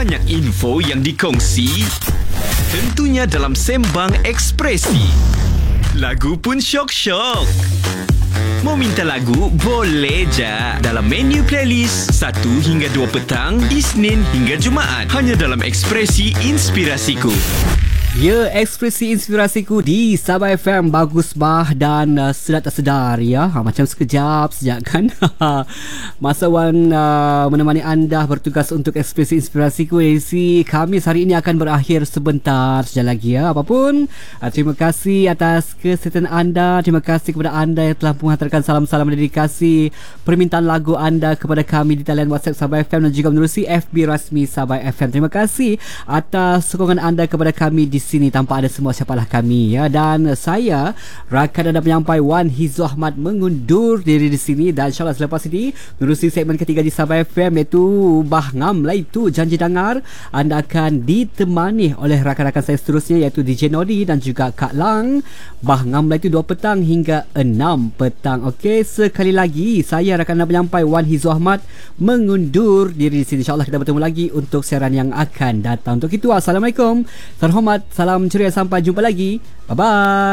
banyak info yang dikongsi. Tentunya dalam Sembang Ekspresi. Lagu pun syok-syok. Mau minta lagu? Boleh je. Dalam menu playlist 1 hingga 2 petang, Isnin hingga Jumaat. Hanya dalam Ekspresi Inspirasiku. Ya, Ekspresi Inspirasiku di Sabah FM. Bagus bah dan sedar tak sedar ya. Macam sekejap sejak kan. Masa Wan menemani anda bertugas untuk Ekspresi Inspirasiku edisi Khamis hari ini akan berakhir sebentar saja lagi ya. Apapun, terima kasih atas kesetiaan anda. Terima kasih kepada anda yang telah menghantarkan salam-salam dedikasi permintaan lagu anda kepada kami di talian WhatsApp Sabah FM dan juga menerusi FB rasmi Sabah FM. Terima kasih atas sokongan anda kepada kami di sini tanpa ada semua siapalah kami ya. Dan saya rakan anda penyampai Wan Hizzu Ahmad mengundur diri di sini, dan insyaAllah selepas ini menerusi segmen ketiga di Sabah FM, iaitu Bah Ngam lah itu Janji Dangar. Anda akan ditemani oleh rakan-rakan saya seterusnya, iaitu DJ Nodi dan juga Kak Lang. Bah Ngam lah itu 2 petang hingga 6 petang. Okey, sekali lagi saya rakan anda penyampai Wan Hizzu Ahmad mengundur diri di sini. InsyaAllah kita bertemu lagi untuk siaran yang akan datang. Untuk itu, Assalamualaikum, salam hormat, salam ceria, sampai jumpa lagi. Bye-bye.